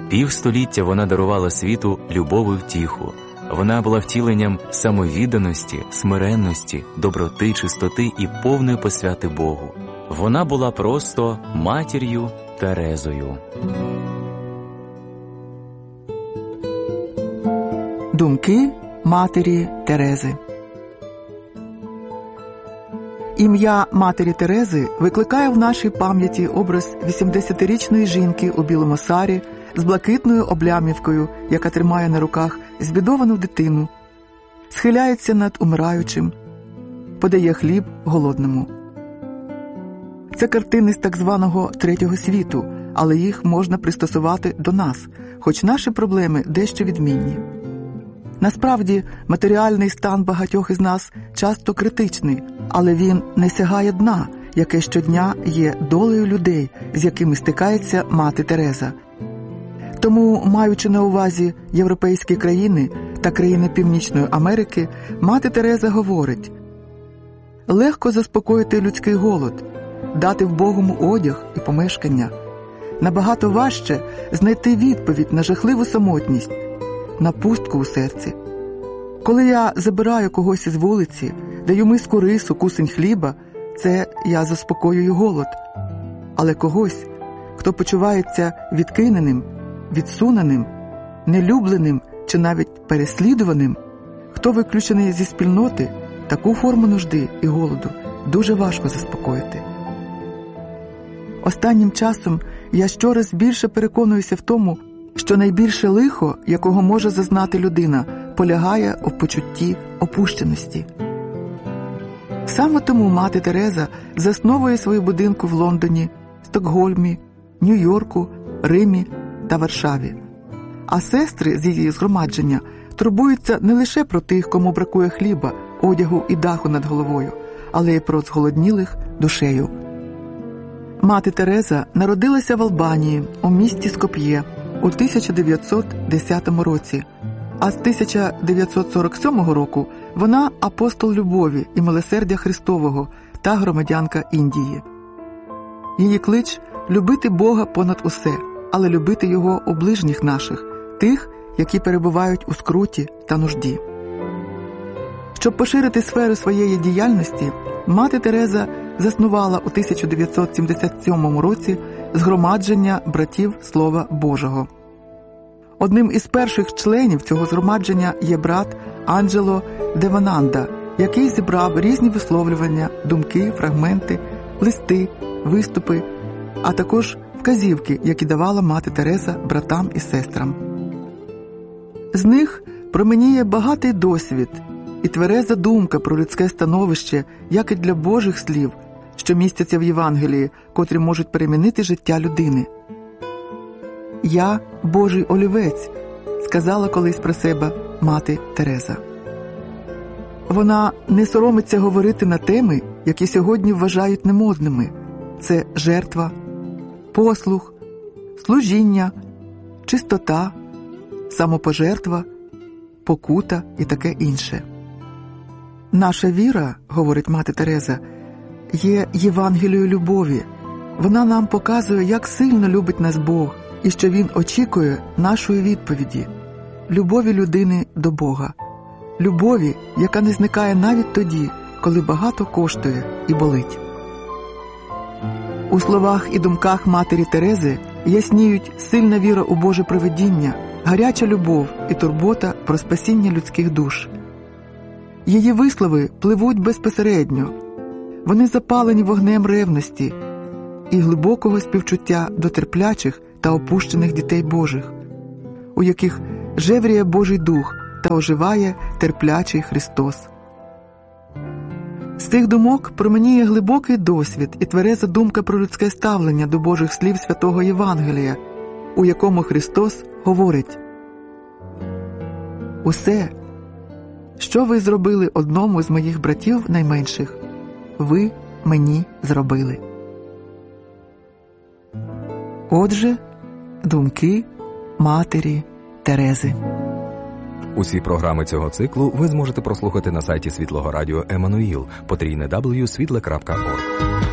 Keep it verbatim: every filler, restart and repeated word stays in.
Півстоліття вона дарувала світу любов і втіху. Вона була втіленням самовідданості, смиренності, доброти, чистоти і повної посвяти Богу. Вона була просто матір'ю Терезою. Думки матері Терези. Ім'я матері Терези викликає в нашій пам'яті образ вісімдесятирічної жінки у білому сарі з блакитною облямівкою, яка тримає на руках збідовану дитину, схиляється над умираючим, подає хліб голодному. Це картини з так званого третього світу, але їх можна пристосувати до нас, хоч наші проблеми дещо відмінні. Насправді, матеріальний стан багатьох із нас часто критичний, але він не сягає дна, яке щодня є долею людей, з якими стикається мати Тереза. Тому, маючи на увазі європейські країни та країни Північної Америки, мати Тереза говорить: легко заспокоїти людський голод, дати вбогому одяг і помешкання. Набагато важче знайти відповідь на жахливу самотність, на пустку у серці. Коли я забираю когось із вулиці, даю миску рису, кусень хліба, це я заспокоюю голод. Але когось, хто почувається відкиненим, відсуненим, нелюбленим чи навіть переслідуваним, хто виключений зі спільноти, таку форму нужди і голоду дуже важко заспокоїти. Останнім часом я щораз більше переконуюся в тому, що найбільше лихо, якого може зазнати людина, полягає у почутті опущеності. Саме тому мати Тереза засновує свої будинки в Лондоні, Стокгольмі, Нью-Йорку, Римі та Варшаві. А сестри з її згромадження турбуються не лише про тих, кому бракує хліба, одягу і даху над головою, але й про зголоднілих душею. Мати Тереза народилася в Албанії, у місті Скоп'є, у тисяча дев'ятсот десятому році, а з тисяча дев'ятсот сорок сьомого року вона апостол любові і милосердя Христового та громадянка Індії. Її клич – любити Бога понад усе, але любити Його у ближніх наших, тих, які перебувають у скруті та нужді. Щоб поширити сферу своєї діяльності, мати Тереза заснувала у тисяча дев'ятсот сімдесят сьомому році згромадження братів Слова Божого. Одним із перших членів цього згромадження є брат Анджело Девананда, який зібрав різні висловлювання, думки, фрагменти, листи, виступи, а також вказівки, які давала мати Тереза братам і сестрам. З них променіє багатий досвід і твереза думка про людське становище, як і для Божих слів, що містяться в Євангелії, котрі можуть перемінити життя людини. «Я – Божий олівець», – сказала колись про себе мати Тереза. Вона не соромиться говорити на теми, які сьогодні вважають немодними. Це жертва, послух, служіння, чистота, самопожертва, покута і таке інше. Наша віра, говорить мати Тереза, є Євангелією любові. Вона нам показує, як сильно любить нас Бог, і що Він очікує нашої відповіді – любові людини до Бога. Любові, яка не зникає навіть тоді, коли багато коштує і болить. У словах і думках матері Терези ясніють сильна віра у Боже провидіння, гаряча любов і турбота про спасіння людських душ. Її вислови пливуть безпосередньо. Вони запалені вогнем ревності і глибокого співчуття до терплячих та опущених дітей Божих, у яких жевріє Божий Дух та оживає терплячий Христос. З цих думок променіє глибокий досвід і твереза думка про людське ставлення до Божих слів Святого Євангелія, у якому Христос говорить: «Усе, що ви зробили одному з моїх братів найменших, ви мені зробили». Отже, думки матері Терези. Усі програми цього циклу ви зможете прослухати на сайті Світлого Радіо Еммануїл, потрійне дабл ю крапка світле крапка орг.